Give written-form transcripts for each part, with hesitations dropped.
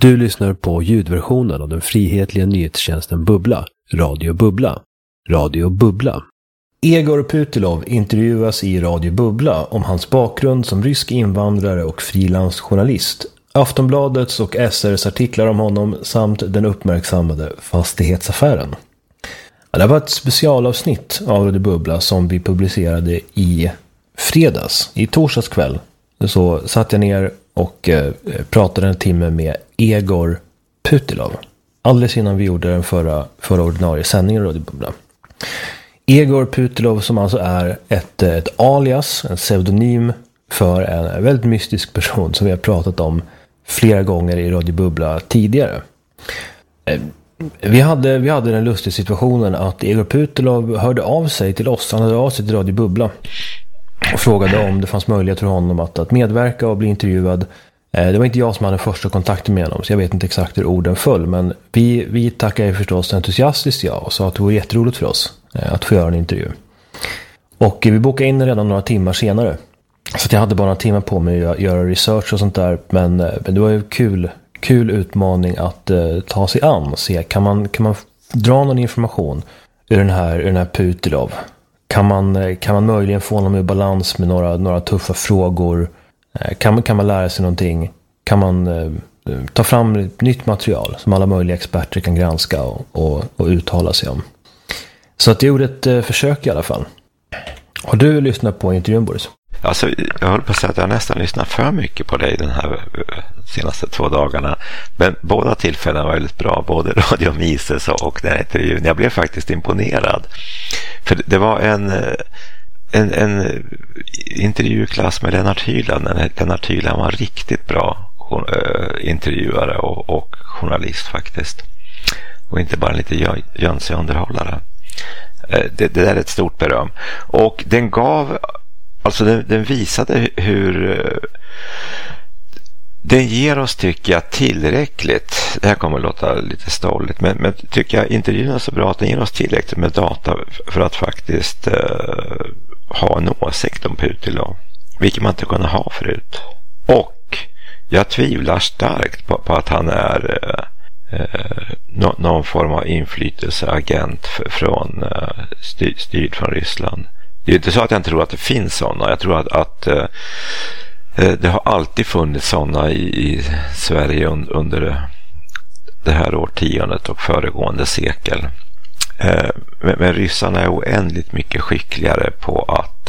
Du lyssnar på ljudversionen av den frihetliga nyhetstjänsten Bubbla, Radio Bubbla. Radio Bubbla. Egor Putilov intervjuas i Radio Bubbla om hans bakgrund som rysk invandrare och frilansjournalist. Aftonbladets och SR:s artiklar om honom samt den uppmärksammade fastighetsaffären. Det var ett specialavsnitt av Radio Bubbla som vi publicerade i fredags. I torsdags kväll så satt jag ner och pratade en timme med Egor Putilov. Alldeles innan vi gjorde den förra ordinarie sändningen av Radio Bubbla. Egor Putilov som alltså är ett alias, en pseudonym för en väldigt mystisk person som vi har pratat om flera gånger i Radio Bubbla tidigare. Vi hade den lustiga situationen att Egor Putilov hörde av sig till oss, han hörde av sig till Radio Bubbla och frågade om det fanns möjlighet för honom att medverka och bli intervjuad. Det var inte jag som hade första kontakten med honom, så jag vet inte exakt hur orden föll, men vi tackade förstås entusiastiskt ja och sa att det var jätteroligt för oss att få göra en intervju. Och vi bokade in redan några timmar senare, så jag hade bara några timmar på mig att göra research och sånt där, men det var ju kul utmaning att ta sig an och se, kan man dra någon information ur den här Putilov? Kan man möjligen få honom i balans med några tuffa frågor? Kan man lära sig någonting? Kan man ta fram nytt material som alla möjliga experter kan granska och uttala sig om? Så att jag gjorde ett försök i alla fall. Har du lyssnat på intervjun, Boris? Alltså, jag håller på att säga att jag nästan lyssnat för mycket på dig den här senaste 2 dagarna. Men båda tillfällena var väldigt bra, både Radio Mises och den här intervjun. Jag blev faktiskt imponerad. För det var en intervjuklass med Lennart Hyland. Lennart Hyland var riktigt bra intervjuare och journalist faktiskt. Och inte bara lite jönsig underhållare. Det där är ett stort beröm. Och den gav, alltså den visade hur den ger oss, tycker jag, tillräckligt. Det här kommer att låta lite stolligt, men tycker jag intervjun är så bra att den ger oss tillräckligt med data för att faktiskt ha en åsikt om Putilov, vilket man inte kunde ha förut. Och jag tvivlar starkt på att han är någon form av inflytelseagent från styrd från Ryssland. Det är inte så att jag inte tror att det finns sådana. Jag tror att det har alltid funnits sådana i Sverige under det här årtiondet och föregående sekel. Men ryssarna är oändligt mycket skickligare på att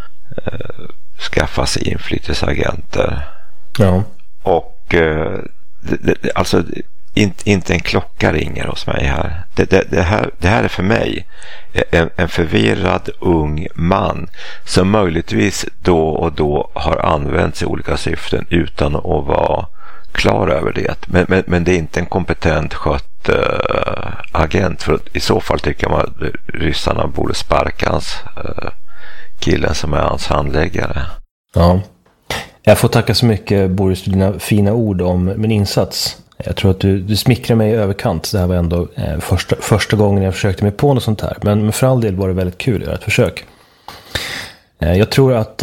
skaffa sig inflytelseagenter. Ja. Och alltså inte en klocka ringer hos mig här. Det här är för mig en förvirrad ung man som möjligtvis då och då har använts i olika syften utan att vara klar över det. Men det är inte en kompetent skött agent, för i så fall tycker man att ryssarna borde sparka hans killen som är hans handläggare. Ja. Jag får tacka så mycket, Boris, för dina fina ord om min insats. Jag tror att du smickrar mig i överkant. Det här var ändå första gången jag försökte mig på något sånt här. Men för all del var det väldigt kul att göra ett försök. Jag tror att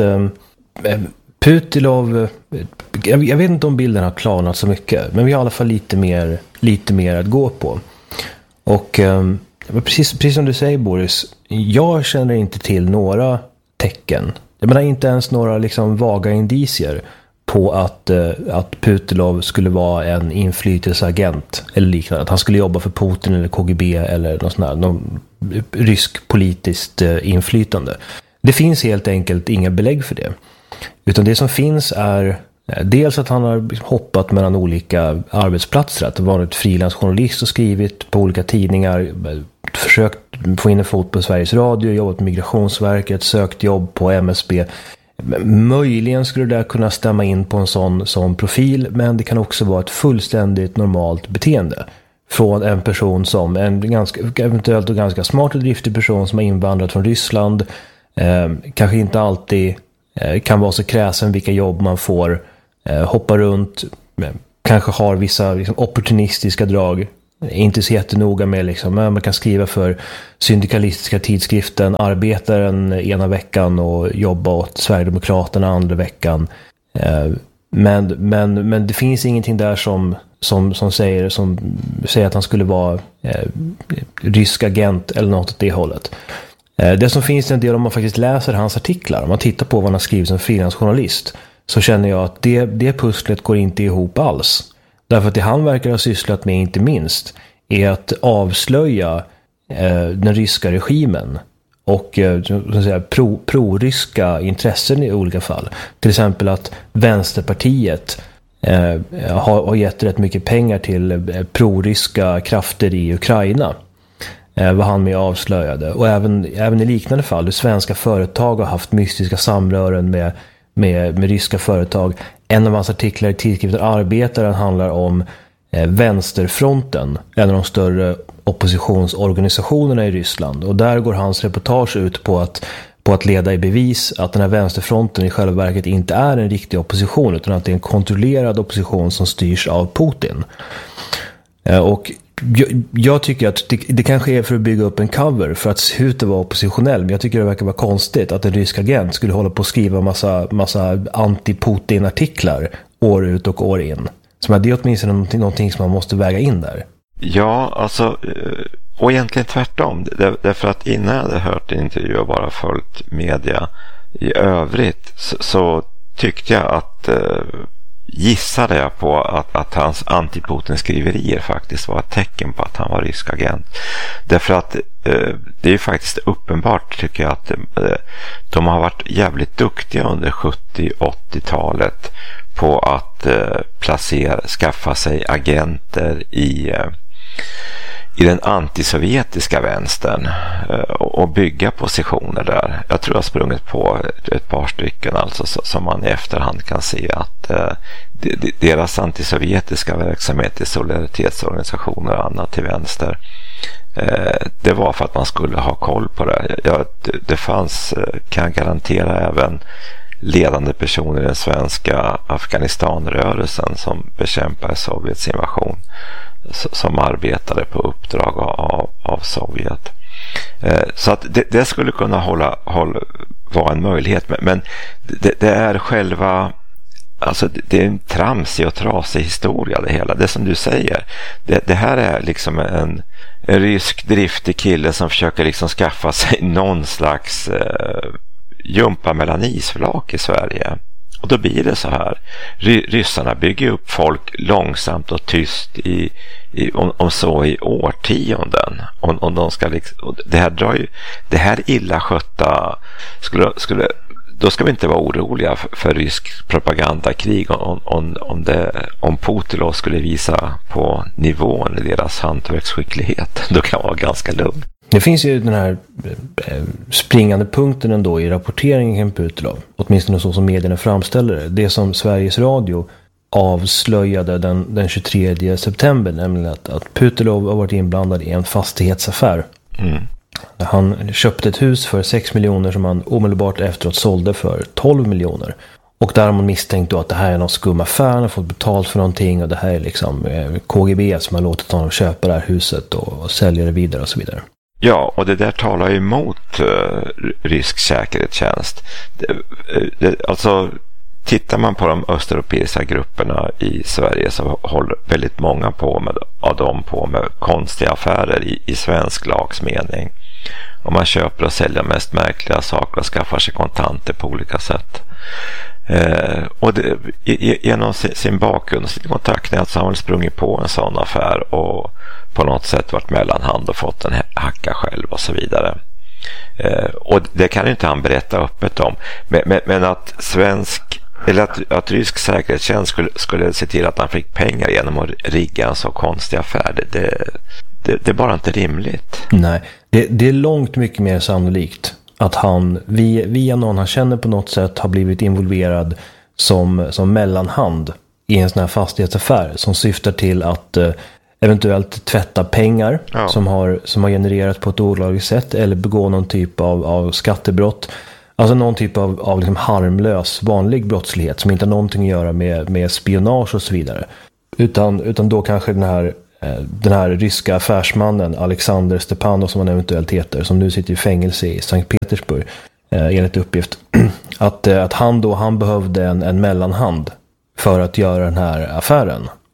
Putilov, jag vet inte om bilden har klarnat så mycket, men vi har i alla fall lite mer att gå på. Och precis som du säger, Boris, jag känner inte till några tecken. Jag menar inte ens några liksom vaga indicier på att Putilov skulle vara en inflytelseagent eller liknande, att han skulle jobba för Putin eller KGB eller någon rysk politiskt inflytande. Det finns helt enkelt inga belägg för det. Utan det som finns är dels att han har hoppat mellan olika arbetsplatser, att han varit frilansjournalist och skrivit på olika tidningar, försökt få in en fot på Sveriges Radio, jobbat med Migrationsverket, sökt jobb på MSB. Möjligen skulle det där kunna stämma in på en sån profil, men det kan också vara ett fullständigt normalt beteende från en person som eventuellt och ganska smart och driftig person som har invandrat från Ryssland, kanske inte alltid kan vara så kräsen vilka jobb man får, hoppa runt, kanske har vissa liksom opportunistiska drag, inte så jättenoga med liksom, man kan skriva för syndikalistiska tidskriften Arbetaren ena veckan och jobba åt Sverigedemokraterna andra veckan, men det finns ingenting där som säger att han skulle vara rysk agent eller något åt det hållet. Det som finns en del om man faktiskt läser hans artiklar, om man tittar på vad han har skrivit som frilansjournalist, så känner jag att det pusslet går inte ihop alls. Därför att det han verkar ha sysslat med inte minst är att avslöja den ryska regimen och så att säga, pro-ryska intressen i olika fall. Till exempel att Vänsterpartiet har gett rätt mycket pengar till pro-ryska krafter i Ukraina. Vad han med avslöjade. Och även i liknande fall, hur svenska företag har haft mystiska samrören med ryska företag. En av hans artiklar i tidskriften Arbetaren handlar om Vänsterfronten, en av de större oppositionsorganisationerna i Ryssland. Och där går hans reportage ut på att leda i bevis att den här Vänsterfronten i själva verket inte är en riktig opposition, utan att det är en kontrollerad opposition som styrs av Putin. Och jag tycker att det kanske är för att bygga upp en cover för att se ut att vara oppositionell, men jag tycker det verkar vara konstigt att en rysk agent skulle hålla på att skriva massa anti-Putin-artiklar år ut och år in. Så det är åtminstone någonting som man måste väga in där. Ja, alltså, och egentligen tvärtom. Därför att innan jag hade hört en intervju och bara följt media i övrigt så tyckte jag att gissade jag på att hans anti-Putin-skriverier faktiskt var ett tecken på att han var rysk agent. Därför att det är ju faktiskt uppenbart, tycker jag, att de har varit jävligt duktiga under 70-80-talet på att skaffa sig agenter i den antisovjetiska vänstern och bygga positioner där. Jag tror jag har sprungit på ett par stycken alltså, som man i efterhand kan se att deras antisovjetiska verksamhet i solidaritetsorganisationer och annat till vänster, det var för att man skulle ha koll på det. Det fanns, kan jag garantera, även ledande personer i den svenska Afghanistanrörelsen som bekämpade Sovjets invasion, som arbetade på uppdrag av Sovjet. Så att det skulle kunna vara en möjlighet, men det är själva, alltså det är en tramsig och trasig historia det hela. Det som du säger, det här är liksom en rysk driftig kille som försöker liksom skaffa sig någon slags jumpa mellan isflak i Sverige. Och då blir det så här. Ryssarna bygger upp folk långsamt och tyst om så i årtionden. Om de ska liksom, det här illa skötta då ska vi inte vara oroliga för rysk propagandakrig om Putin skulle visa på nivån i deras hantverksskicklighet. Då kan man vara ganska lugn. Det finns ju den här springande punkten ändå i rapporteringen kring Putilov, åtminstone så som medierna framställer det. Det som Sveriges Radio avslöjade den 23 september, nämligen att Putilov har varit inblandad i en fastighetsaffär. Mm. Han köpte ett hus för 6 miljoner som han omedelbart efteråt sålde för 12 miljoner. Och där har man misstänkt då att det här är någon skum affär, han har fått betalt för någonting och det här är liksom KGB som har låtit honom köpa det här huset och sälja det vidare och så vidare. Ja, och det där talar ju emot rysk säkerhetstjänst. Alltså, tittar man på de östeuropeiska grupperna i Sverige så håller väldigt många av dem på med konstiga affärer i svensk lags mening. Och man köper och säljer mest märkliga saker och skaffar sig kontanter på olika sätt. Och genom sin bakgrund och sin kontaktnät så har man sprungit på en sån affär och på något sätt varit mellanhand och fått en hacka själv och så vidare. Och det kan inte han berätta öppet om. Men att rysk säkerhetstjänst skulle se till att han fick pengar genom att rigga en så konstig affär, det är bara inte rimligt. Nej, det är långt mycket mer sannolikt att han via någon han känner på något sätt har blivit involverad som mellanhand i en sån här fastighetsaffär som syftar till att eventuellt tvätta pengar som har genererats på ett olagligt sätt eller begå någon typ av skattebrott. Alltså någon typ av liksom harmlös vanlig brottslighet som inte har någonting att göra med spionage och så vidare. Utan då kanske den här ryska affärsmannen Alexander Stepanov, som han eventuellt heter, som nu sitter i fängelse i Sankt Petersburg enligt uppgift, att han behövde en mellanhand för att göra den här affären.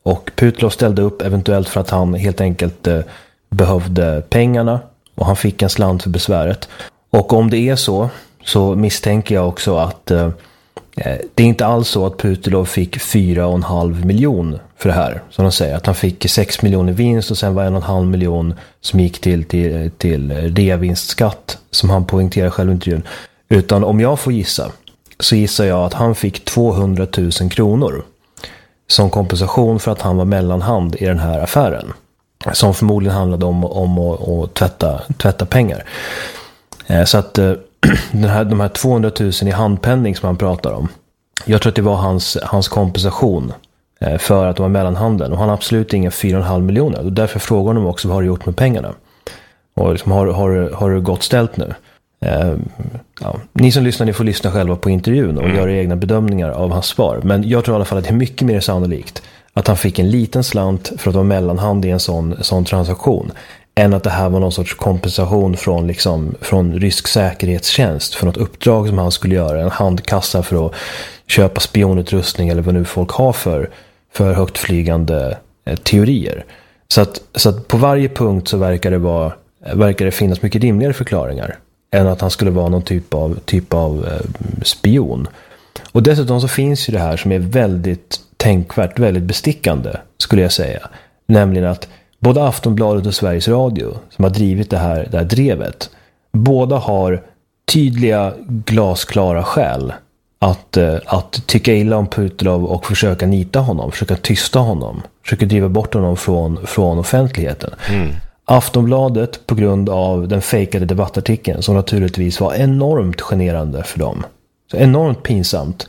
Och Putilov ställde upp eventuellt för att han helt enkelt behövde pengarna. Och han fick en slant för besväret. Och om det är så misstänker jag också att det är inte alls så att Putilov fick 4,5 miljoner för det här. Som de säger, att han fick 6 miljoner vinst och sen var 1,5 miljon som gick till reavinstskatt, som han poängterar själv i intervjun. Utan om jag får gissa, så gissar jag att han fick 200 000 kronor som kompensation för att han var mellanhand i den här affären. Som förmodligen handlade om att tvätta pengar. Så att de här 200 000 i handpenning som han pratar om, jag tror att det var hans kompensation för att de var mellanhanden. Och han har absolut inga 4,5 miljoner. Och därför frågar de också, vad har du gjort med pengarna? Och liksom, har du gått ställt nu? Ja, ni som lyssnar, ni får lyssna själva på intervjun och göra egna bedömningar av hans svar. Men jag tror i alla fall att det är mycket mer sannolikt att han fick en liten slant för att vara mellanhand i en sån transaktion, än att det här var någon sorts kompensation från rysk säkerhetstjänst för något uppdrag som han skulle göra, en handkassa för att köpa spionutrustning eller vad nu folk har för högtflygande teorier. Så att på varje punkt så verkar det finnas mycket rimligare förklaringar än att han skulle vara någon typ av spion. Och dessutom så finns ju det här som är väldigt tänkvärt, väldigt bestickande, skulle jag säga. Nämligen att både Aftonbladet och Sveriges Radio, som har drivit det här drevet, båda har tydliga, glasklara skäl att tycka illa om Putilov och försöka nita honom, försöka tysta honom, försöka driva bort honom från offentligheten. Aftonbladet på grund av den fejkade debattartikeln, som naturligtvis var enormt generande för dem. Så enormt pinsamt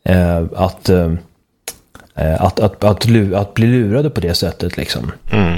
att bli lurade på det sättet liksom.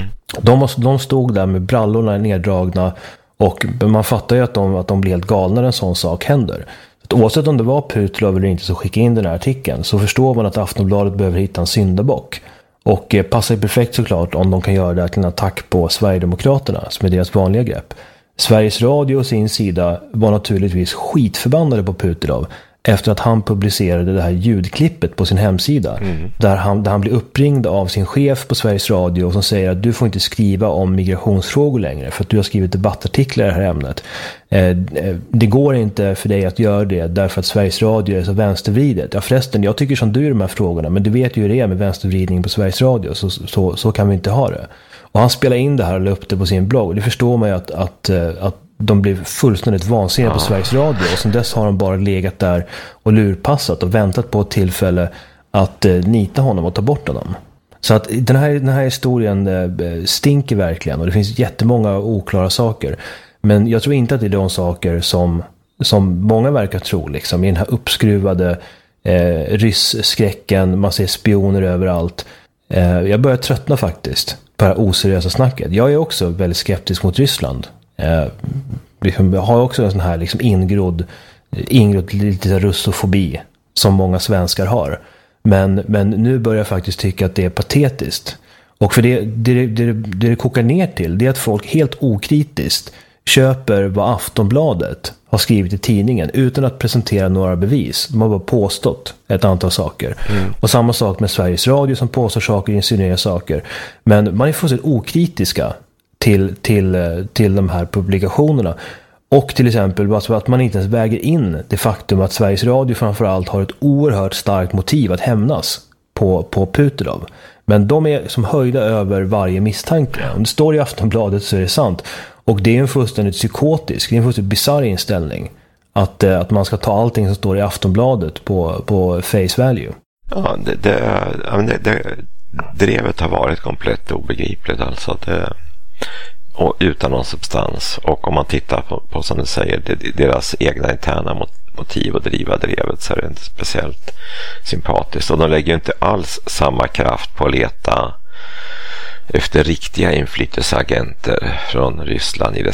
De stod där med brallorna neddragna, och man fattar ju att de blir helt galna när en sån sak händer. Så oavsett om det var Putilov eller inte, så skicka in den här artikeln, så förstår man att Aftonbladet behöver hitta en syndabock. Och passar perfekt såklart om de kan göra det till en attack på Sverigedemokraterna, som är deras vanliga grepp. Sveriges Radio å sin sida var naturligtvis skitförbannade på Putilov efter att han publicerade det här ljudklippet på sin hemsida. Där han blir uppringd av sin chef på Sveriges Radio som säger att du får inte skriva om migrationsfrågor längre för att du har skrivit debattartiklar i det här ämnet. Det går inte för dig att göra det därför att Sveriges Radio är så vänstervridet. Ja förresten, jag tycker som du i de här frågorna, men du vet ju hur det är med vänstervridning på Sveriges Radio, så kan vi inte ha det. Och han spelar in det här och la upp det på sin blogg. Det förstår man ju att de blev fullständigt vansinniga på Sveriges Radio, och sen dess har de bara legat där och lurpassat och väntat på ett tillfälle att nita honom och ta bort honom. Så att den här historien stinker verkligen, och det finns jättemånga oklara saker. Men jag tror inte att det är de saker som många verkar tro liksom, i den här uppskruvade ryss-skräcken, man ser spioner överallt. Jag börjar tröttna faktiskt på det här oseriösa snacket. Jag är också väldigt skeptisk mot Ryssland. Jag har också en sån här liksom ingrodd lite russofobi som många svenskar har. Men nu börjar jag faktiskt tycka att det är patetiskt. Och för det kokar ner till, det är att folk helt okritiskt köper vad Aftonbladet har skrivit i tidningen utan att presentera några bevis. De har bara påstått ett antal saker. Och samma sak med Sveriges Radio som påstår saker, insinuerar saker. Men man är fullständigt okritiska till de här publikationerna. Och till exempel att man inte ens väger in det faktum att Sveriges Radio framförallt har ett oerhört starkt motiv att hämnas på Putilov. Men de är som höjda över varje misstanke. Om det står i Aftonbladet så är det sant. Och det är en fullständigt psykotisk, det är en fullständigt bizarr inställning att man ska ta allting som står i Aftonbladet på face value. Ja, det drevet har varit komplett obegripligt alltså. Och utan någon substans. Och om man tittar på som du säger, deras egna interna motiv att driva drevet, så är det inte speciellt sympatiskt. Och de lägger ju inte alls samma kraft på att leta efter riktiga inflytelseagenter från Ryssland i den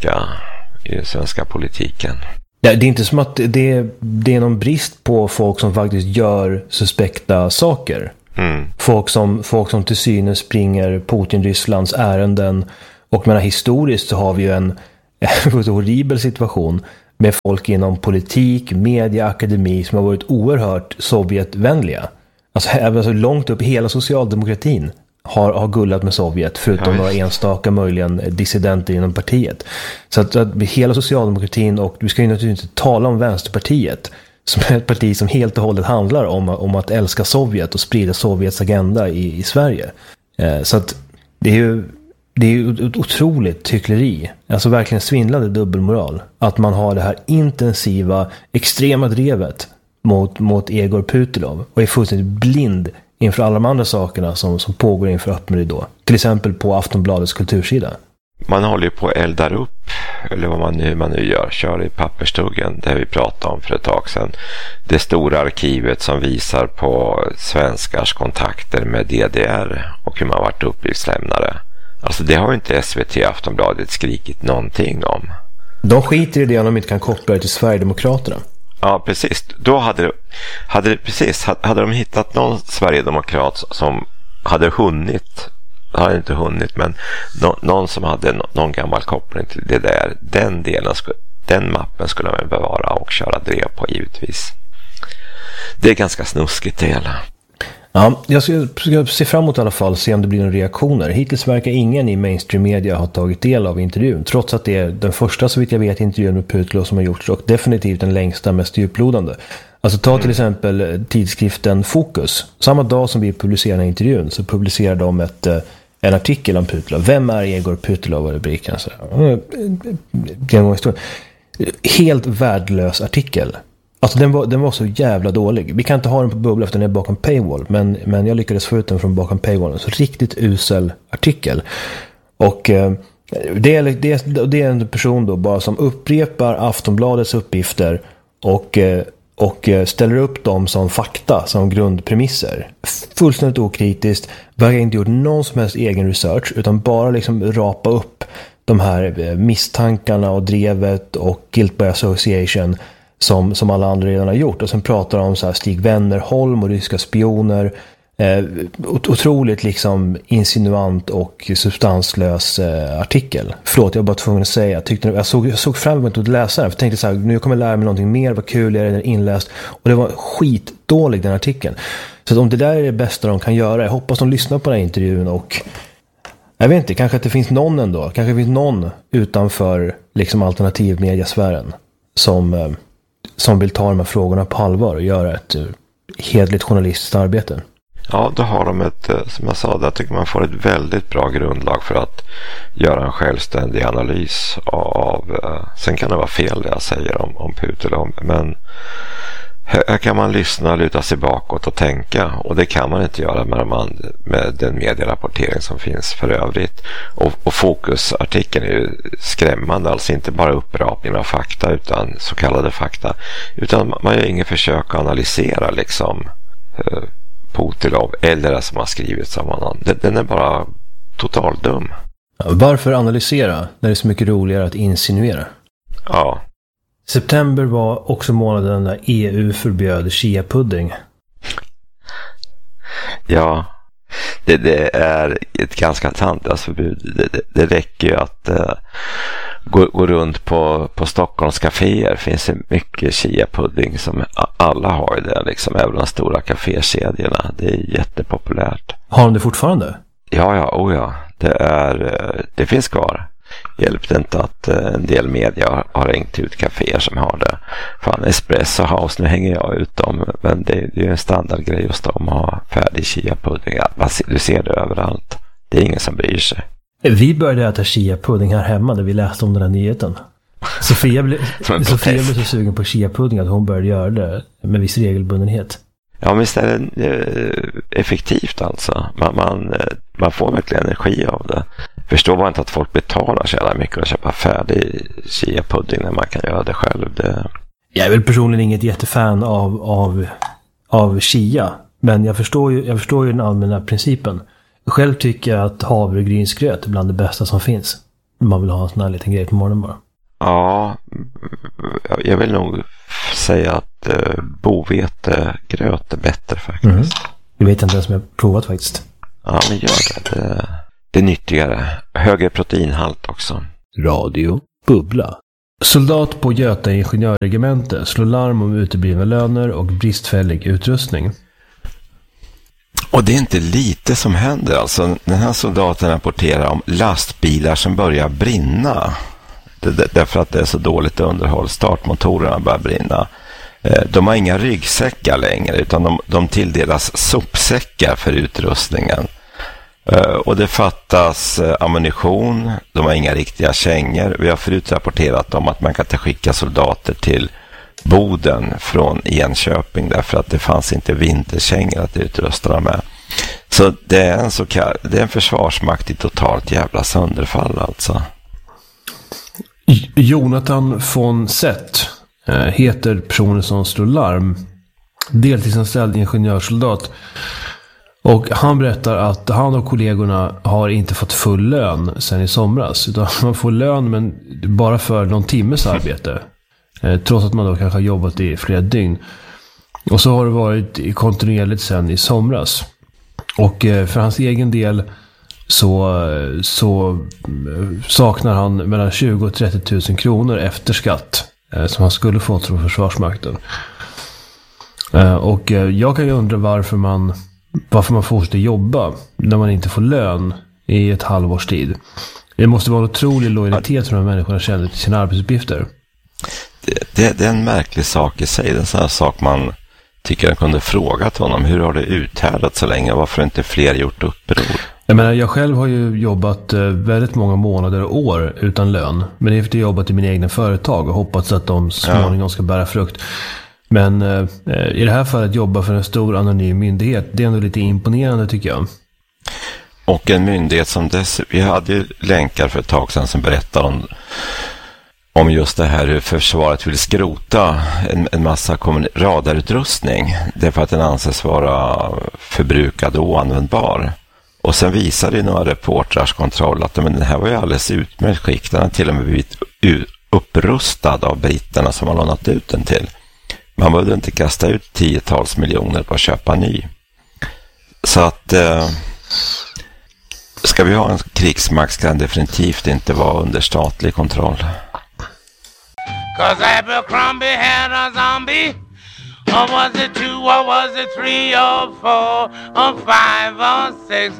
svenska politiken. Ja, det är inte som att det är någon brist på folk som faktiskt gör suspekta saker. Folk som till synes springer Putin-Rysslands ärenden. Och menar, historiskt så har vi ju en horribel situation med folk inom politik, media, akademi som har varit oerhört Sovjetvänliga. alltså långt upp, hela socialdemokratin har gullat med Sovjet, förutom några enstaka möjligen dissidenter inom partiet. Så att hela socialdemokratin, och du ska ju naturligtvis inte tala om Vänsterpartiet, som är ett parti som helt och hållet handlar om att älska Sovjet och sprida Sovjets agenda i Sverige. Så att det är ju ett otroligt hyckleri, alltså verkligen svindlande dubbelmoral, att man har det här intensiva, extrema drevet mot Egor Putilov och är fullständigt blind inför alla de andra sakerna som pågår inför öppen ridå. Till exempel på Aftonbladets kultursida. Man håller ju på att elda upp, eller vad man nu gör, kör i papperstuggen, det vi pratade om för ett tag sedan. Det stora arkivet som visar på svenskars kontakter med DDR och hur man varit uppgiftslämnare. Alltså det har ju inte SVT Aftonbladet skrikit någonting om. De skiter i det om de inte kan koppla det till Sverigedemokraterna. Ja, precis. Då hade de hittat någon Sverigedemokrat som hade inte hunnit, men någon som hade någon gammal koppling till det där. Den mappen skulle man bevara och köra drev på, givetvis. Det är ganska snuskigt det hela. Ja, jag ska se fram emot i alla fall, se om det blir några reaktioner. Hittills verkar ingen i mainstream media ha tagit del av intervjun, trots att det är den första, så vitt jag vet, intervjun med Putilov som har gjorts, och definitivt den längsta, mest djuplodande. Alltså ta till exempel tidskriften Fokus. Samma dag som vi publicerar intervjun så publicerar de en artikel om Putilov. Vem är Egor Putilov, var rubriken. Helt värdelös artikel. Alltså den var så jävla dålig. Vi kan inte ha den på Bubbla för den är bakom paywall, men jag lyckades få ut den från bakom paywall. Så riktigt usel artikel. Och det är en person då bara som upprepar Aftonbladets uppgifter och ställer upp dem som fakta, som grundpremisser. Fullständigt okritiskt. Verkar inte gjort någon som helst egen research, utan bara liksom rapa upp de här misstankarna och drevet och guilt by association som alla andra redan har gjort. Och sen pratar om så här Stig Wennerholm och ryska spioner. Otroligt liksom insinuant och substanslös artikel. Förlåt, jag var bara tvungen att säga. Jag såg fram emot att läsa den. För jag tänkte så här, nu kommer jag lära mig någonting mer. Vad kul jag är den inläst. Och det var skitdålig, den artikeln. Så om det där är det bästa de kan göra. Jag hoppas de lyssnar på den här intervjun. Och jag vet inte, kanske att det finns någon ändå. Kanske finns någon utanför liksom alternativmediasfären som vill ta de här frågorna på allvar och göra ett hedligt journalistiskt arbete. Ja, då har de som jag sa, där tycker man får ett väldigt bra grundlag för att göra en självständig analys av, sen kan det vara fel det jag säger om Putilov, men här kan man lyssna, luta sig bakåt och tänka, och det kan man inte göra med den medierapportering som finns för övrigt. Och fokusartikeln är ju skrämmande, alltså inte bara upprapning av fakta, utan så kallade fakta, utan man gör inget försök att analysera liksom Putilov eller det som har skrivits av honom. Den är bara totalt dum. Varför analysera när det är så mycket roligare att insinuera? Ja. September var också månaden när EU förbjöd chia-pudding. Ja, det är ett ganska tandlöst förbud. Det räcker ju att gå runt på Stockholms kaféer. Finns det mycket chia-pudding som alla har ju det, liksom, även de stora kafékedjorna. Det är jättepopulärt. Har de det fortfarande? Ja. Det finns kvar. Hjälpte inte att en del media har ringt ut kaféer som har det. Fan, Espresso House, nu hänger jag ut dem, men det är ju en standardgrej just om att ha färdig chia-pudding. Du ser det överallt. Det är ingen som bryr sig. Vi började äta chia-pudding här hemma när vi läste om den här nyheten. Sofia blev så sugen på chia-pudding att hon började göra det med viss regelbundenhet. Ja, men visst är det effektivt alltså. Man får verkligen energi av det. Förstår man inte att folk betalar så jävla mycket och köpa färdig chia-pudding när man kan göra det själv. Jag är väl personligen inget jättefan av chia, men jag förstår ju den allmänna principen. Själv tycker jag att havregrynsgröt är bland det bästa som finns. Man vill ha en sån här liten grej på morgonen bara. Ja, jag vill nog säga att bovetegröt är bättre faktiskt. Det vet jag inte ens om jag har provat faktiskt. Ja, men gör det. Det är nyttigare. Högre proteinhalt också. Radio Bubbla. Soldat på Göta ingenjörregemente slår larm om uteblivna löner och bristfällig utrustning. Och det är inte lite som händer. Alltså, den här soldaten rapporterar om lastbilar som börjar brinna. Därför att det är så dåligt underhåll. Startmotorerna börjar brinna. De har inga ryggsäckar längre, utan de tilldelas sopsäckar för utrustningen. Och det fattas ammunition. De har inga riktiga kängor. Vi har förut rapporterat om att man kan skicka soldater till Boden från Enköping därför att det fanns inte vinterkängor att utrusta dem med. Så det är en försvarsmakt i totalt jävla sönderfall alltså. Jonathan von Sett heter personen som slår larm. Deltidsanställd ingenjörssoldat. Och han berättar att han och kollegorna har inte fått full lön sen i somras. Utan man får lön men bara för någon timmes arbete. Trots att man då kanske har jobbat i flera dygn. Och så har det varit kontinuerligt sen i somras. Och för hans egen del så saknar han mellan 20 och 30 000 kronor efter skatt. Som han skulle fått från Försvarsmakten. Och jag kan ju undra varför man fortsätter jobba när man inte får lön i ett halvårs tid. Det måste vara en otrolig lojalitet som de här människorna känner till sina arbetsuppgifter. Det är en märklig sak i sig. Det är en sån här sak man tycker jag kunde frågat honom. Hur har det uthärdat så länge? Varför har inte fler gjort uppror? Jag själv har ju jobbat väldigt många månader och år utan lön. Men det är för att jag jobbat i mina egna företag och hoppats att de småningom ska bära frukt. Men i det här fallet jobba för en stor anonym myndighet, det är ändå lite imponerande tycker jag. Och en myndighet som vi hade ju länkar för ett tag sedan som berättade om just det här hur försvaret vill skrota en massa radarutrustning därför att den anses vara förbrukad och oanvändbar. Och sen visade ju några reportrars kontroll att den här var ju alldeles utmärkt skick. Den har till och med blivit upprustad av britterna som har lånat ut den till. Man behövde inte kasta ut 10-tals miljoner på att köpa ny. Så att ska vi ha en krigsmakt ska den definitivt inte vara under statlig kontroll. 'Cause Abercrombie had a zombie. Or was it 2, or was it 3, or 4, or 5, or 6?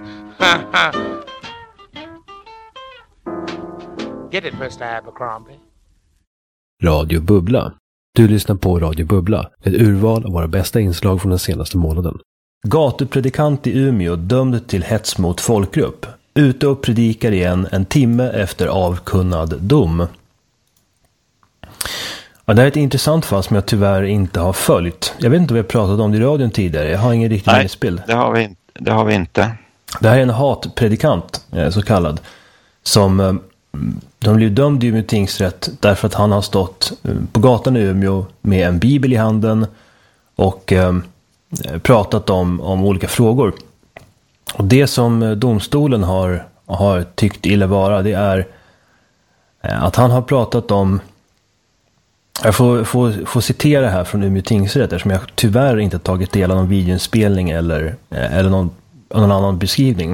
Get it, Mr. Abercrombie. Radio Bubbla. Du lyssnar på Radio Bubbla, ett urval av våra bästa inslag från den senaste månaden. Gatupredikant i Umeå dömd till hets mot folkgrupp. Ute och predikar igen en timme efter avkunnad dom. Ja, det här är ett intressant fall som jag tyvärr inte har följt. Jag vet inte vad jag pratat om i radion tidigare. Jag har ingen riktig minnesbild. Det har vi inte. Det här är en hatpredikant, så kallad. Som de blev dömd i Umeå tingsrätt därför att han har stått på gatan i Umeå med en bibel i handen och pratat om olika frågor. Och det som domstolen har tyckt illa vara, det är att han har pratat om. Jag får citera här från Umeå tingsrätt eftersom jag tyvärr inte tagit del av någon videoinspelning eller någon annan beskrivning.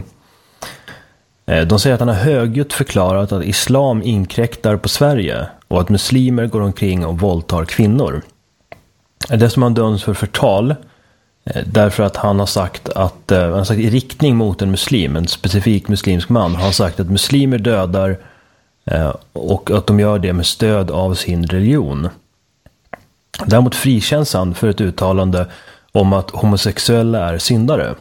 De säger att han har högljutt förklarat att islam inkräktar på Sverige och att muslimer går omkring och våldtar kvinnor. Det som han döms för förtal därför att han har sagt att i riktning mot en muslim, en specifik muslimsk man, har han sagt att muslimer dödar och att de gör det med stöd av sin religion. Däremot frikänns han för ett uttalande om att homosexuella är syndare.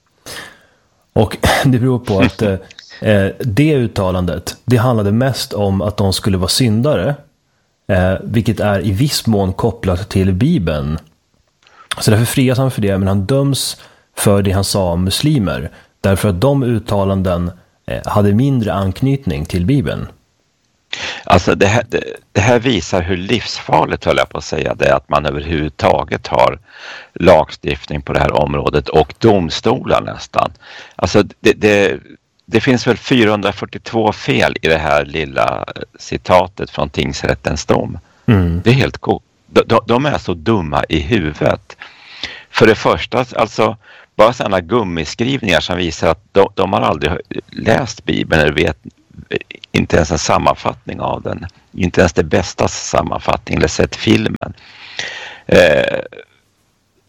Och det beror på att det uttalandet, det handlade mest om att de skulle vara syndare, vilket är i viss mån kopplat till Bibeln. Så därför frias han för det, men han döms för det han sa om muslimer, därför att de uttalanden hade mindre anknytning till Bibeln. Alltså det här visar hur livsfarligt, höll jag på att säga, det är att man överhuvudtaget har lagstiftning på det här området och domstolar nästan. Alltså det finns väl 442 fel i det här lilla citatet från tingsrättens dom. Mm. Det är helt coolt. De är så dumma i huvudet. För det första, alltså bara sådana gummiskrivningar som visar att de har aldrig läst Bibeln eller vet inte ens en sammanfattning av den. Inte ens det bästa sammanfattning eller sett filmen.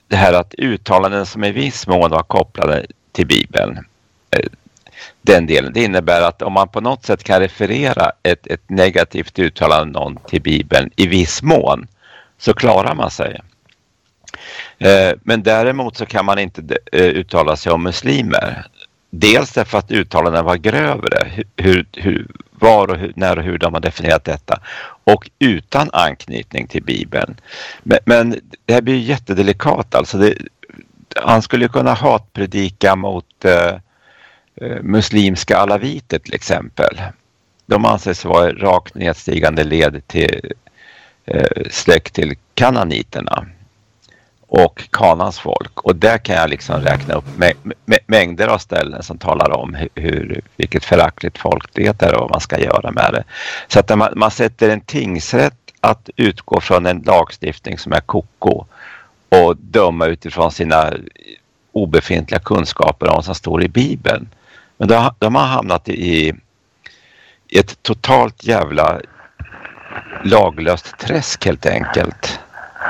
det här att uttalanden som i viss mån var kopplade till Bibeln, den delen, det innebär att om man på något sätt kan referera ett negativt uttalande någon till Bibeln i viss mån, så klarar man sig. Men däremot så kan man inte uttala sig om muslimer. Dels därför att uttalanden var grövre, var och när och hur de har definierat detta, och utan anknytning till Bibeln. Men det här blir jättedelikat. Alltså han skulle kunna hatpredika mot muslimska alaviter till exempel. De anses vara rakt nedstigande led till släkt till kananiterna och Kanans folk. Och där kan jag liksom räkna upp mängder av ställen som talar om vilket föraktligt folk det är och vad man ska göra med det. Så att man sätter en tingsrätt att utgå från en lagstiftning som är koko och döma utifrån sina obefintliga kunskaper om vad som står i Bibeln. Men de har hamnat i ett totalt jävla laglöst träsk helt enkelt.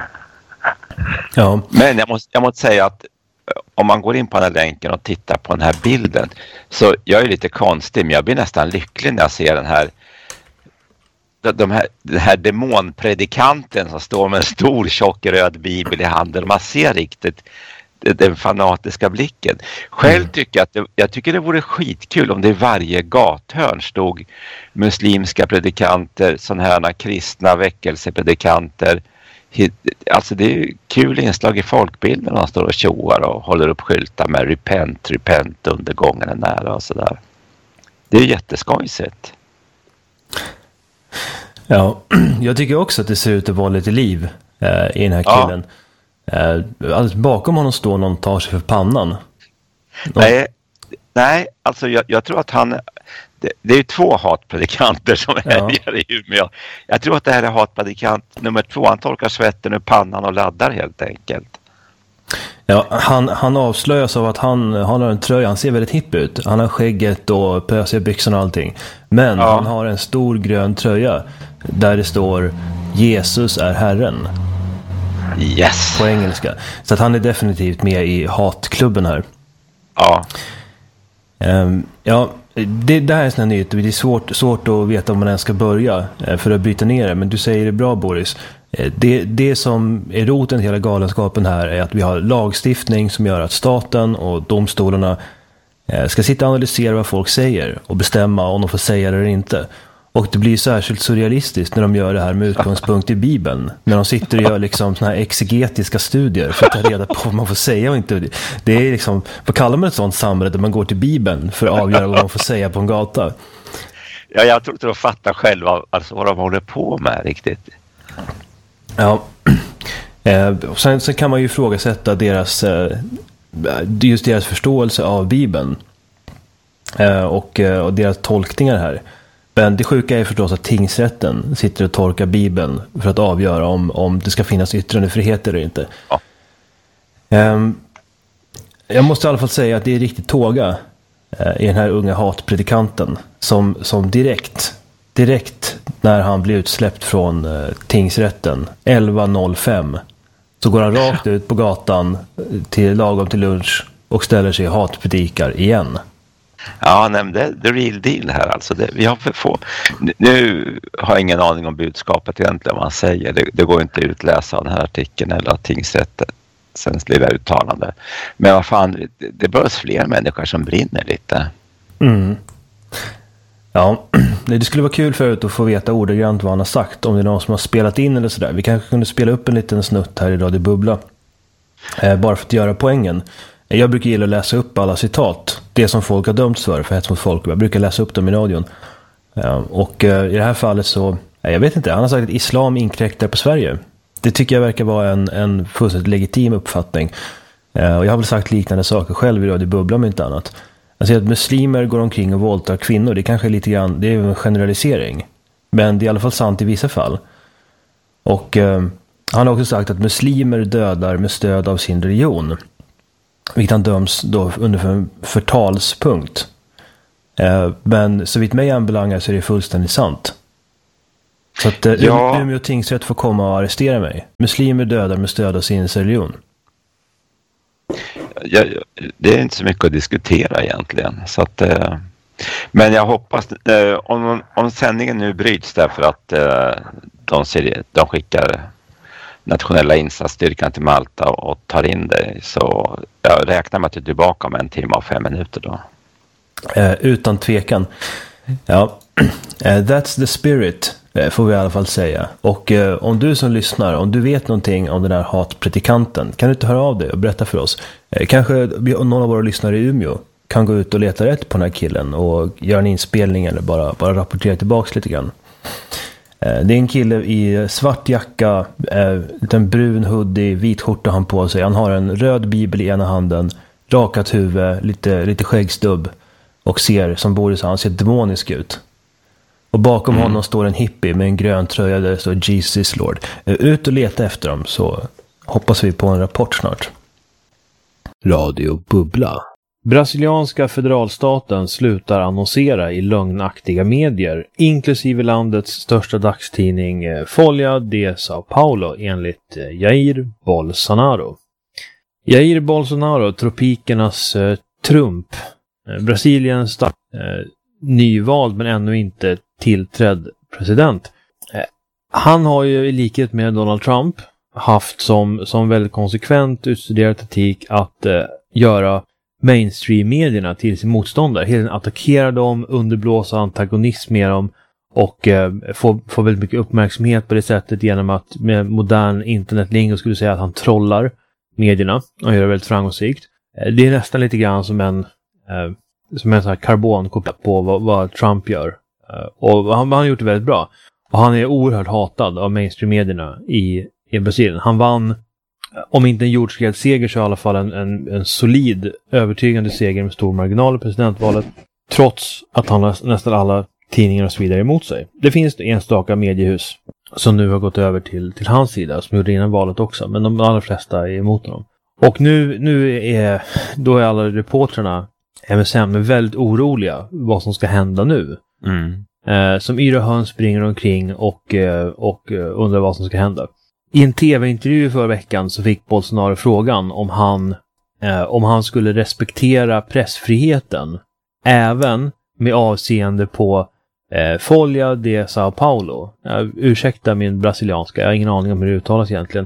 Ja. Men jag måste säga att om man går in på den här länken och tittar på den här bilden, så jag är lite konstig, men jag blir nästan lycklig när jag ser den här demonpredikanten som står med en stor tjock röd bibel i handen. Man ser riktigt den fanatiska blicken. Själv tycker jag tycker det vore skitkul om det i varje gathörn stod muslimska predikanter, sådana här kristna väckelsepredikanter. Alltså det är kul inslag i folkbilden. Man står och tjoar och håller upp skyltar med repent, undergången är nära och sådär. Det är jätteskojsigt. Ja, jag tycker också att det ser ut att vara lite liv i den här killen. Alldeles bakom honom står någon tar sig för pannan. Nej, alltså jag tror att han... Det är ju 2 hatpredikanter som är i Umeå. Jag tror att det här är hatpredikant nummer 2. Han torkar svetten ur pannan och laddar helt enkelt. Ja, han avslöjas av att han har en tröja. Han ser väldigt hipp ut. Han har skägget och pösiga byxorna och allting. Men han har en stor grön tröja där det står Jesus är Herren. Yes. På engelska. Så att han är definitivt med i hatklubben här. Ja. Det här är sån här nyhet. Det är svårt att veta om man ens ska börja för att bryta ner det. Men du säger det bra, Boris. Det som är roten till hela galenskapen här är att vi har lagstiftning som gör att staten och domstolarna ska sitta och analysera vad folk säger och bestämma om de får säga det eller inte. Och det blir särskilt surrealistiskt när de gör det här med utgångspunkt i Bibeln. När de sitter och gör liksom såna här exegetiska studier för att ta reda på vad man får säga och inte. Det är liksom, vad kallar man ett sånt samhälle där man går till Bibeln för att avgöra vad man får säga på en gata? Ja, jag tror inte de fattar själva alltså vad de håller på med riktigt. Ja, sen kan man ju ifrågasätta deras förståelse av Bibeln och deras tolkningar här. Men det sjuka är förstås att tingsrätten sitter och torkar Bibeln för att avgöra om det ska finnas yttrandefrihet eller inte. Ja. Jag måste i alla fall säga att det är riktigt tåga i den här unga hatpredikanten som direkt när han blir utsläppt från tingsrätten 11.05 så går han rakt ut på gatan lagom till lunch och ställer sig och hatpredikar igen. Ja, nej, det är the real deal här alltså. Vi har för få. Nu har jag ingen aning om budskapet egentligen vad han säger. Det går inte att utläsa av den här artikeln eller av tingsrätten sen lilla uttalande. Men vad fan, det behövs fler människor som brinner lite. Mm. Ja, det skulle vara kul förut att få veta ordagrant vad han har sagt. Om det är någon som har spelat in eller sådär. Vi kanske kunde spela upp en liten snutt här i Radio Bubbla. Bara för att göra poängen. Jag brukar gilla att läsa upp alla citat. Det som folk har dömts för hets mot folk. Jag brukar läsa upp dem i radion. Och i det här fallet så... Jag vet inte, han har sagt att islam inkräktar på Sverige. Det tycker jag verkar vara en fullständigt legitim uppfattning. Och jag har väl sagt liknande saker själv i Radio Bubbla om inte annat. Alltså att muslimer går omkring och våldtar kvinnor. Det är kanske lite grann... Det är en generalisering. Men det är i alla fall sant i vissa fall. Och han har också sagt att muslimer dödar med stöd av sin religion. Vilket han döms då under en förtalspunkt. Men så vitt mig anbelangar så är det fullständigt sant. Så att Umeå tingsrätt får komma och arrestera mig. Muslimer dödar med stöd av sin religion. det är inte så mycket att diskutera egentligen. Så att, men jag hoppas om sändningen nu bryts därför att de skickar nationella insatsstyrkan till Malta och tar in det, så jag räknar med att du är tillbaka om 1 timme och 5 minuter då. Utan tvekan. Ja, that's the spirit, får vi i alla fall säga. Och om du som lyssnar, om du vet någonting om den där hatpredikanten, kan du inte höra av dig och berätta för oss? Kanske någon av våra lyssnare i Umeå kan gå ut och leta rätt på den här killen och göra en inspelning eller bara rapportera tillbaks lite grann. Det är en kille i svart jacka, en brun hoodie, vit skjorta han på sig. Han har en röd bibel i ena handen, rakat huvud, lite skäggstubb och som Boris, han ser demonisk ut. Och bakom honom står en hippie med en grön tröja där det står Jesus Lord. Ut och leta efter dem, så hoppas vi på en rapport snart. Radio Bubbla. Brasilianska federalstaten slutar annonsera i lögnaktiga medier, inklusive landets största dagstidning Folha de São Paulo, enligt Jair Bolsonaro. Jair Bolsonaro, tropikernas Trump, Brasiliens nyvald men ännu inte tillträdd president. Han har ju i likhet med Donald Trump haft som väldigt konsekvent utstuderad taktik att göra mainstream-medierna till sin motståndare. Hela attackera dem, underblåsa antagonism med dem och få väldigt mycket uppmärksamhet på det sättet genom att med modern internetlingo skulle säga att han trollar medierna och gör det väldigt framgångsrikt. Det är nästan lite grann som en sån här karbonkopia på vad Trump gör. Och han har gjort det väldigt bra. Och han är oerhört hatad av mainstream-medierna i Brasilien. Han vann, om inte en jordskredsseger, så i alla fall en solid, övertygande seger med stor marginal i presidentvalet, trots att han har nästan alla tidningar och så vidare emot sig. Det finns enstaka mediehus som nu har gått över till hans sida, som gjorde innan valet också, men de allra flesta är emot honom. Och nu är alla reportrarna MSM väldigt oroliga vad som ska hända nu. Som yra höns springer omkring och undrar vad som ska hända. I en tv-intervju förra veckan så fick Bolsonaro frågan om han skulle respektera pressfriheten även med avseende på Folha de São Paulo. Ursäkta min brasilianska, jag har ingen aning om hur det uttalas egentligen.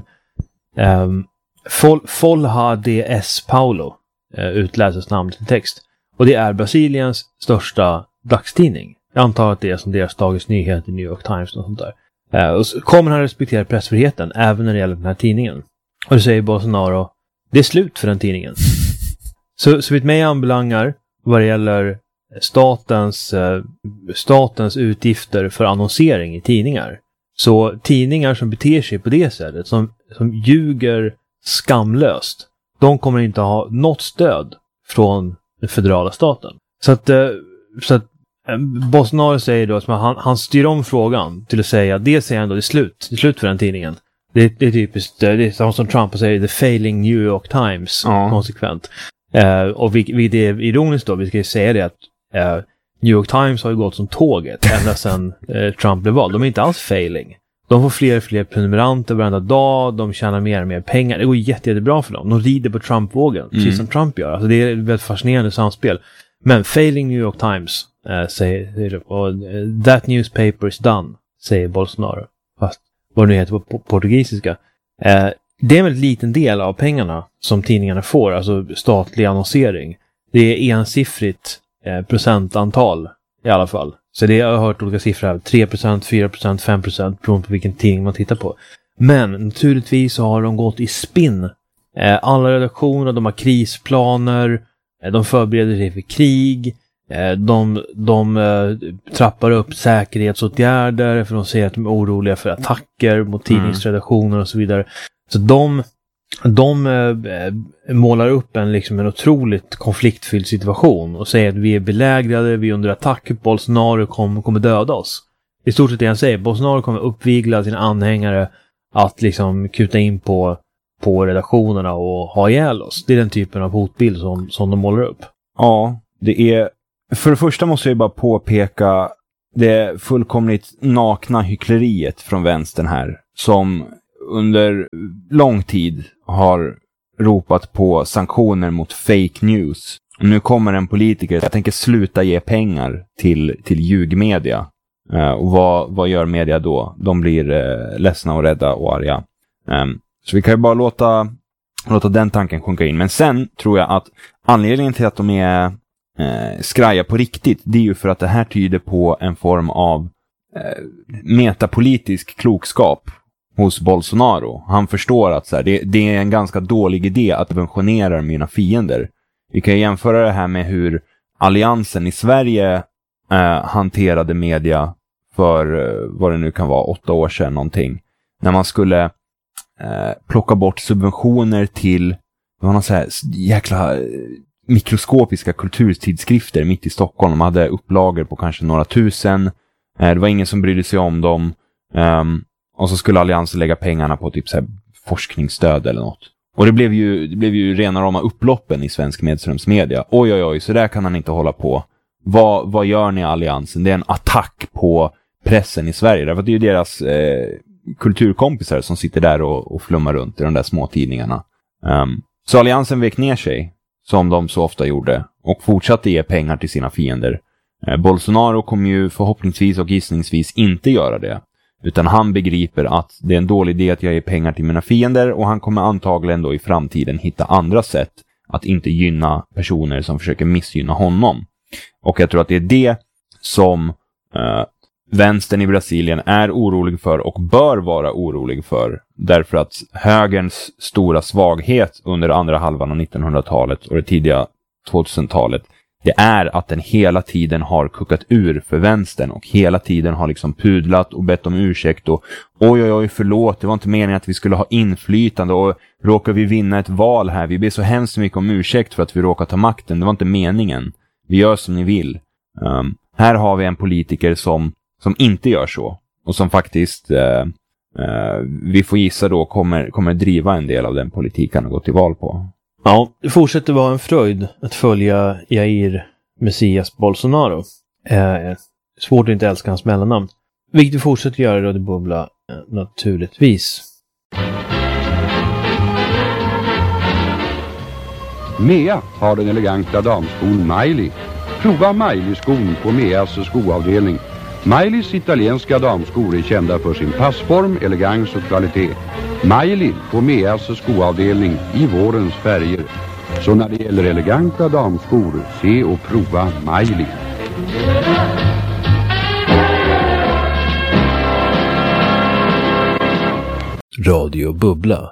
Folha de São Paulo utläses namnet i text. Och det är Brasiliens största dagstidning. Jag antar att det är som deras Dagens Nyheter, New York Times och sånt där. Och så kommer han respektera pressfriheten även när det gäller den här tidningen. Och det säger Bolsonaro, det är slut för den tidningen. Så vid mig anbelangar vad det gäller statens utgifter för annonsering i tidningar. Så tidningar som beter sig på det sättet, som ljuger skamlöst, de kommer inte ha något stöd från den federala staten. Så att Bolsonaro säger då att han styr om frågan till att säga, det säger han då, det är slut för den tidningen. Det är typiskt, det är samma som Trump säger, the failing New York Times, konsekvent. Och vilket är ironiskt då, vi ska ju säga det att New York Times har ju gått som tåget ända sedan Trump blev vald. De är inte alls failing. De får fler och fler prenumeranter varenda dag, de tjänar mer och mer pengar. Det går jättebra för dem. De rider på Trump-vågen, precis som Trump gör. Alltså det är ett väldigt fascinerande samspel. Men failing New York Times, säger och that newspaper is done, säger Bolsonaro. Fast vad det nu heter på portugisiska. Det är en väldigt liten del av pengarna som tidningarna får, alltså statlig annonsering. Det är ensiffrigt procentantal i alla fall. Så det har jag hört olika siffror här. 3%, 4%, 5% beroende på vilken tidning man tittar på. Men naturligtvis så har de gått i spinn. Alla redaktioner, de har krisplaner. De förbereder sig för krig. De trappar upp säkerhetsåtgärder för de säger att de är oroliga för attacker mot tidningsredaktioner och så vidare. Så de målar upp en otroligt konfliktfylld situation och säger att vi är belägrade, vi är under attack, Bolsonaro kommer döda oss. I stort sett det han säger, Bolsonaro kommer uppvigla sina anhängare att kuta in på redaktionerna och ha ihjäl oss. Det är den typen av hotbild som de målar upp. Ja, det är... För det första måste jag bara påpeka det fullkomligt nakna hyckleriet från vänstern här, som under lång tid har ropat på sanktioner mot fake news. Och nu kommer en politiker, jag tänker sluta ge pengar till ljugmedia. Och vad gör media då? De blir ledsna och rädda och arga. Så vi kan ju bara låta den tanken sjunka in. Men sen tror jag att anledningen till att de är skraja på riktigt, det är ju för att det här tyder på en form av metapolitisk klokskap hos Bolsonaro. Han förstår att så här, det är en ganska dålig idé att subventionera mina fiender. Vi kan jämföra det här med hur alliansen i Sverige hanterade media för vad det nu kan vara 8 år sedan någonting. När man skulle plocka bort subventioner till någon så här jäkla mikroskopiska kulturtidskrifter mitt i Stockholm. De hade upplagor på kanske några tusen. Det var ingen som brydde sig om dem. Och så skulle alliansen lägga pengarna på typ så här forskningsstöd eller något. Och det blev ju rena rama upploppen i svensk medströmsmedia. Oj, så där kan han inte hålla på. Vad gör ni i alliansen? Det är en attack på pressen i Sverige. Därför att det är ju deras kulturkompisar som sitter där och flummar runt i de där små tidningarna. Så alliansen vek ner sig, som de så ofta gjorde, och fortsatte ge pengar till sina fiender. Bolsonaro kommer ju förhoppningsvis och gissningsvis inte göra det. Utan han begriper att det är en dålig idé att jag ger pengar till mina fiender, och han kommer antagligen då i framtiden hitta andra sätt att inte gynna personer som försöker missgynna honom. Och jag tror att det är det som vänstern i Brasilien är orolig för och bör vara orolig för. Därför att högerns stora svaghet under andra halvan av 1900-talet och det tidiga 2000-talet, det är att den hela tiden har kuckat ur för vänstern och hela tiden har liksom pudlat och bett om ursäkt och oj, förlåt, det var inte meningen att vi skulle ha inflytande, och råkar vi vinna ett val här, vi ber så hemskt mycket om ursäkt för att vi råkar ta makten, det var inte meningen, vi gör som ni vill. Här har vi en politiker som inte gör så, och som faktiskt vi får gissa då kommer driva en del av den politiken och gå till val på. Ja, det fortsätter vara en fröjd att följa Jair Messias Bolsonaro. Svårt att inte älska hans mellannamn. Vilket vi fortsätter göra i Radio Bubbla, naturligtvis. Mea har den eleganta damskon Miley. Prova Miley-skon på Meas skoavdelning. Mileys italienska damskor är kända för sin passform, elegans och kvalitet. Miley på Meas skoavdelning i vårens färger. Så när det gäller eleganta damskor, se och prova Miley. Radio Bubbla.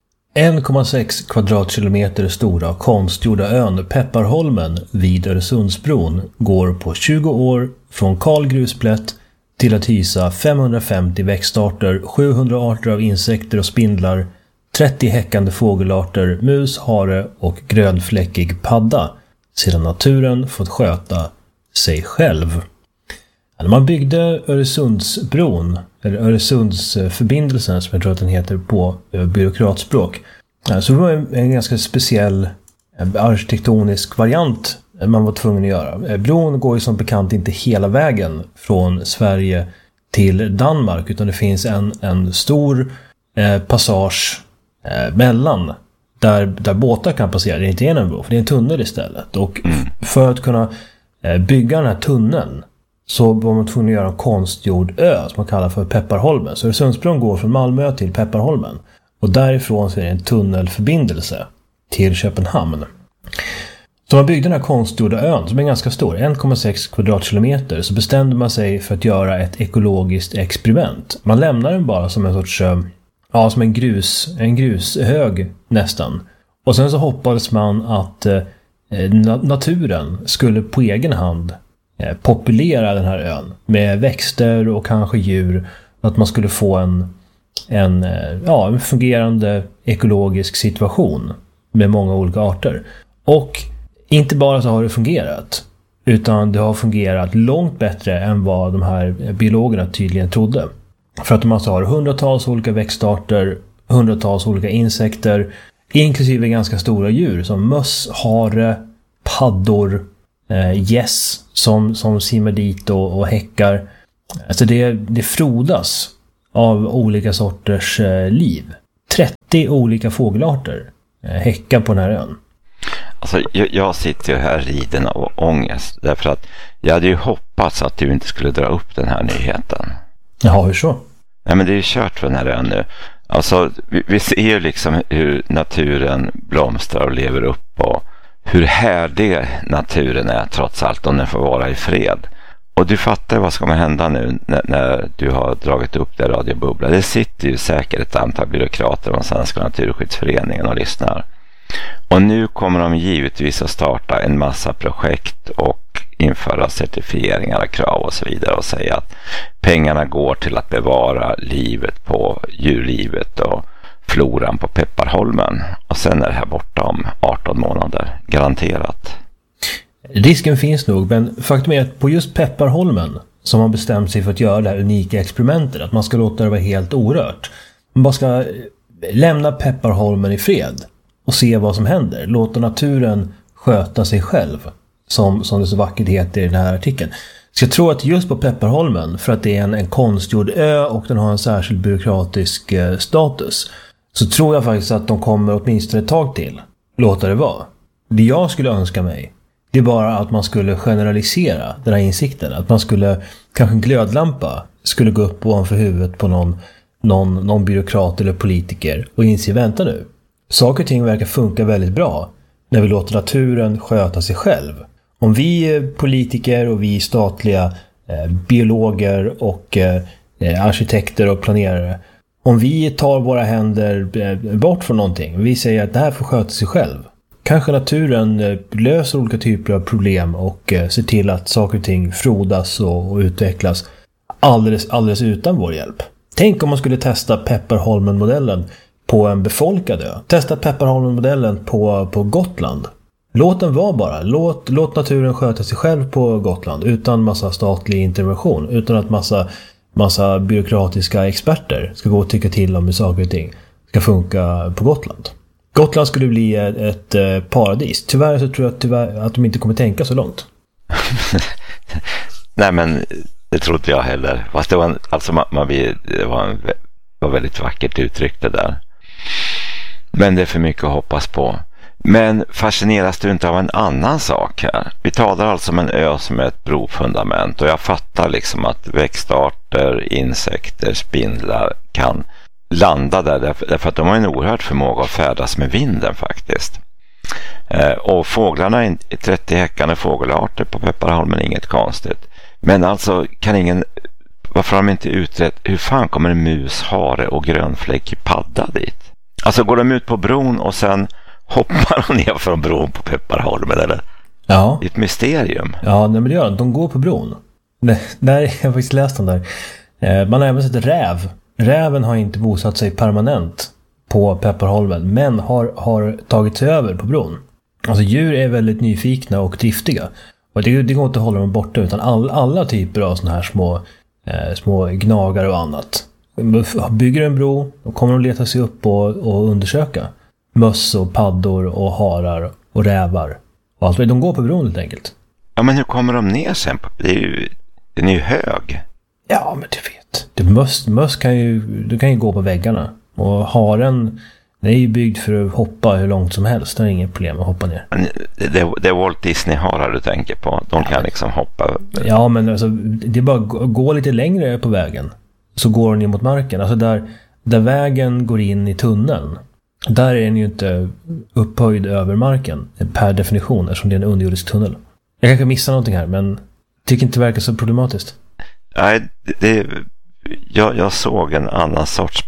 1,6 kvadratkilometer stora konstgjorda ön Pepparholmen vid Öresundsbron går på 20 år från kal grusplätt till att hysa 550 växtarter, 700 arter av insekter och spindlar, 30 häckande fågelarter, mus, hare och grönfläckig padda, sedan naturen fått sköta sig själv. När man byggde Öresundsbron, eller Öresundsförbindelsen som jag tror att den heter på byråkratspråk, så var det en ganska speciell arkitektonisk variant man var tvungen att göra. Bron går ju som bekant inte hela vägen från Sverige till Danmark, utan det finns en stor passage mellan där båtar kan passera. Det är inte en bro, för det är en tunnel istället. Och för att kunna bygga den här tunneln så var man tvungen att göra en konstgjord ö som man kallar för Pepparholmen. Så Öresundsbron går från Malmö till Pepparholmen. Och därifrån så är det en tunnelförbindelse till Köpenhamn. Så man byggde den här konstgjorda ön som är ganska stor, 1,6 kvadratkilometer, så bestämde man sig för att göra ett ekologiskt experiment. Man lämnar den bara som en sorts, som en grushög nästan. Och sen så hoppades man att naturen skulle på egen hand populera den här ön med växter och kanske djur, att man skulle få en fungerande ekologisk situation med många olika arter. Och inte bara så har det fungerat, utan det har fungerat långt bättre än vad de här biologerna tydligen trodde. För att de alltså har hundratals olika växtarter, hundratals olika insekter, inklusive ganska stora djur som möss, hare, paddor, gäss som simmar dit och häckar. Alltså det frodas av olika sorters liv. 30 olika fågelarter häcka på den här ön? Alltså, jag sitter ju här riden av ångest. Därför att jag hade ju hoppats att du inte skulle dra upp den här nyheten. Jaha, hur så? Nej, men det är ju kört för den här ön nu. Alltså, vi ser ju liksom hur naturen blomstrar och lever upp. Och hur härlig naturen är trots allt om den får vara i fred. Och du fattar vad ska hända nu när du har dragit upp det Radio Bubbla. Det sitter ju säkert ett antal byråkrater från Svenska Naturskyddsföreningen och lyssnar. Och nu kommer de givetvis att starta en massa projekt och införa certifieringar och krav och så vidare och säga att pengarna går till att bevara livet på djurlivet och floran på Pepparholmen. Och sen är det här borta om 18 månader, garanterat. Risken finns nog, men faktum är att på just Pepparholmen som man bestämt sig för att göra det här unika experimentet, att man ska låta det vara helt orört. Man bara ska lämna Pepparholmen i fred och se vad som händer. Låta naturen sköta sig själv, som det så vackert heter i den här artikeln. Så jag tror att just på Pepparholmen, för att det är en konstgjord ö och den har en särskild byråkratisk status, så tror jag faktiskt att de kommer åtminstone ett tag till låta det vara. Det jag skulle önska mig, det är bara att man skulle generalisera den här insikten. Att man skulle, kanske en glödlampa skulle gå upp ovanför huvudet på någon byråkrat eller politiker och inse, vänta nu. Saker och ting verkar funka väldigt bra när vi låter naturen sköta sig själv. Om vi politiker och vi statliga biologer och arkitekter och planerare, om vi tar våra händer bort från någonting, vi säger att det här får sköta sig själv. Kanske naturen löser olika typer av problem och ser till att saker och ting frodas och utvecklas alldeles utan vår hjälp. Tänk om man skulle testa Pepparholmen-modellen på en befolkad ö. Testa Pepparholmen-modellen på Gotland. Låt den vara bara. Låt naturen sköta sig själv på Gotland utan massa statlig intervention. Utan att massa byråkratiska experter ska gå och tycka till om hur saker och ting ska funka på Gotland. Gotland skulle bli ett paradis. Tyvärr så tror jag att de inte kommer tänka så långt. Nej, men det trodde jag heller. Fast det var, det var väldigt vackert uttryckt det där. Men det är för mycket att hoppas på. Men fascineras du inte av en annan sak här? Vi talar alltså om en ö som är ett brofundament. Och jag fattar liksom att växtarter, insekter, spindlar kan landa där. Därför att de har en oerhört förmåga att färdas med vinden faktiskt. Och fåglarna är 30 häckande fågelarter på Pepparholmen är inget konstigt. Men alltså varför har de inte utrett hur fan kommer en mus, hare och grönfläckig padda dit? Alltså går de ut på bron och sen hoppar de ner från bron på Pepparholmen eller? Ja. Det är ett mysterium. Ja, men det gör de. De går på bron. Där jag har faktiskt läst den där. Man har även sett räv. Räven har inte bosatt sig permanent på Pepparholmen, men har tagit sig över på bron. Alltså djur är väldigt nyfikna och driftiga. Och det går inte att hålla dem borta, utan alla typer av såna här små gnagare och annat. Bygger en bro, då kommer de leta sig upp och undersöka möss och paddor och harar och rävar. Och allt. De går på bron helt enkelt. Ja, men hur kommer de ner sen? Den är ju hög. Ja, men du vet. Möss kan ju gå på väggarna. Och haren, den är ju byggd för att hoppa hur långt som helst. Det är inget problem att hoppa ner. Det är Walt Disney-harar du tänker på. De kan liksom hoppa. Ja, men alltså, det är bara att gå lite längre på vägen. Så går den in mot marken. Alltså där vägen går in i tunneln. Där är den ju inte upphöjd över marken. Per definition, eftersom det är en underjordisk tunnel. Jag kanske missar någonting här, men tycker inte det verkar så problematiskt. Nej, jag såg en annan sorts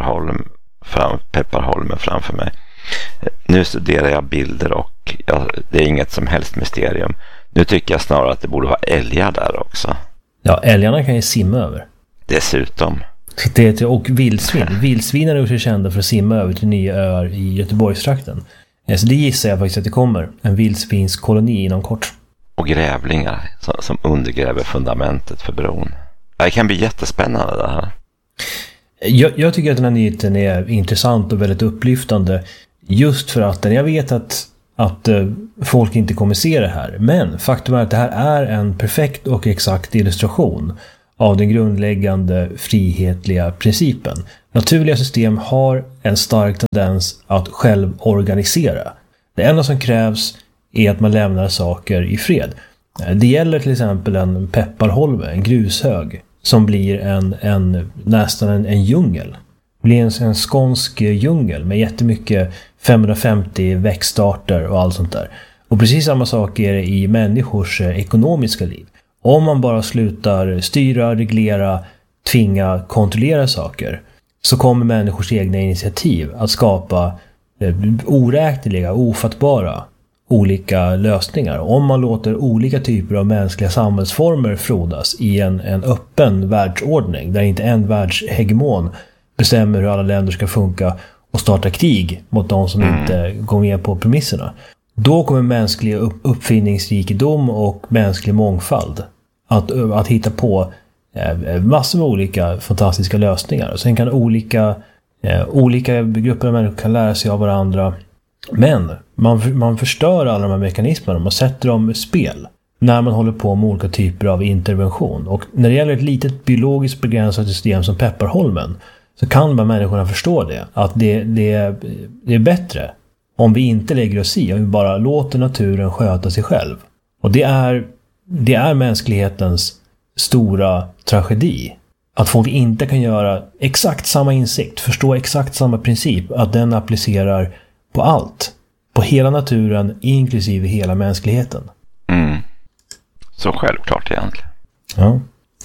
Pepparholmen framför mig. Nu studerar jag bilder och det är inget som helst mysterium. Nu tycker jag snarare att det borde vara älgar där också. Ja, älgarna kan ju simma över. Dessutom. Och vildsvin. Vildsvinen är också kända för att simma över till nya öar i Göteborgstrakten. Så det gissar jag faktiskt att det kommer. En vildsvinskoloni inom kort. Och grävlingar som undergräver fundamentet för bron. Det kan bli jättespännande det här. Jag tycker att den här nyheten är intressant och väldigt upplyftande. Just för att jag vet att folk inte kommer se det här. Men faktum är att det här är en perfekt och exakt illustration av den grundläggande frihetliga principen. Naturliga system har en stark tendens att själv organisera. Det enda som krävs är att man lämnar saker i fred. Det gäller till exempel en pepparholme, en grushög, som blir nästan en djungel. Det blir en skånsk djungel med jättemycket 550 växtarter och allt sånt där. Och precis samma sak är det i människors ekonomiska liv. Om man bara slutar styra, reglera, tvinga, kontrollera saker, så kommer människors egna initiativ att skapa oräkneliga, ofattbara olika lösningar. Om man låter olika typer av mänskliga samhällsformer frodas i en öppen världsordning där inte en världshegemon bestämmer hur alla länder ska funka och starta krig mot de som inte går med på premisserna, då kommer mänsklig uppfinningsrikedom och mänsklig mångfald att hitta på massor med olika fantastiska lösningar. Och sen kan olika grupper av människor kan lära sig av varandra. Men man förstör alla de här mekanismerna. Man sätter dem i spel när man håller på med olika typer av intervention. Och när det gäller ett litet biologiskt begränsat system som pepparholmen, så kan de människorna förstå det. Att det är bättre om vi inte lägger oss i, om vi bara låter naturen sköta sig själv. Och det är mänsklighetens stora tragedi. Att folk inte kan göra exakt samma insikt, förstå exakt samma princip, att den applicerar på allt. På hela naturen, inklusive hela mänskligheten. Så självklart egentligen. Ja.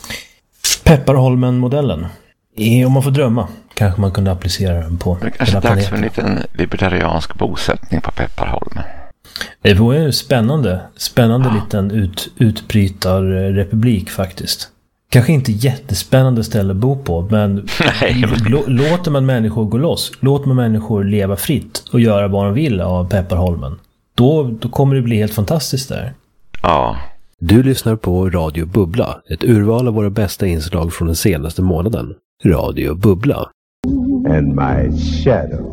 Pepparholmen-modellen. Om man får drömma kanske man kunde applicera den på. Det kanske är dags för en liten libertariansk bosättning på Pepparholmen. Det var ju en spännande liten utbrytarrepublik faktiskt. Kanske inte jättespännande ställe att bo på, men låter man människor gå loss, låter man människor leva fritt och göra vad de vill av Pepparholmen, då kommer det bli helt fantastiskt där. Ja. Du lyssnar på Radio Bubbla, ett urval av våra bästa inslag från den senaste månaden. Radio Bubbla. And my shadow.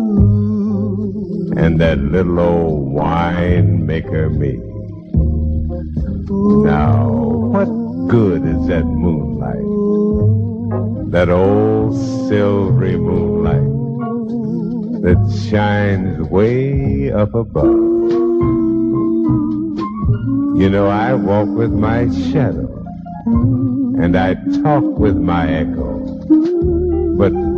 And that little old winemaker me. Now, what good is that moonlight? That old silvery moonlight that shines way up above. You know, I walk with my shadow and I talk with my echo. But